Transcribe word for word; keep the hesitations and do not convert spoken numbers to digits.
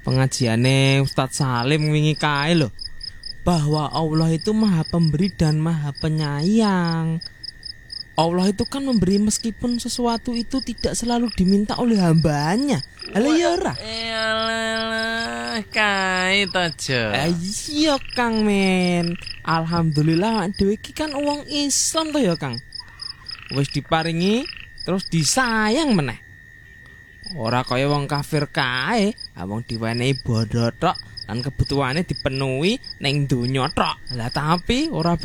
pengajiane Ustadz Salim wingi kae lho, bahwa Allah itu Maha Pemberi dan Maha Penyayang. Allah itu kan memberi meskipun sesuatu itu tidak selalu diminta oleh hambanya. Halo ya ora? Yalah, kae to, Jo. Eh, iya Kang men. Alhamdulillah dhewe iki kan wong Islam to ya Kang. Wis diparingi terus disayang meneh. Ora kaya wong kafir kae, wong diwenehi bondo tok lan kebutuhane dipenuhi ning donya tok. Lah tapi ora